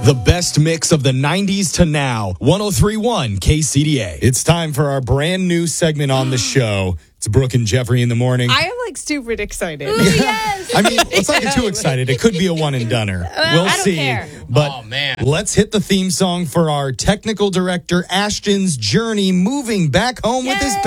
The best mix of the 90s to now. 103.1 KCDA. It's time for our brand new segment on the show. It's Brooke and Jeffrey in the morning. I am stupid excited. Ooh, yes. I mean, let's not get too excited. It could be a one and doneer. We'll I don't see. care. But let's hit the theme song for our technical director, Ashton's journey moving back home with his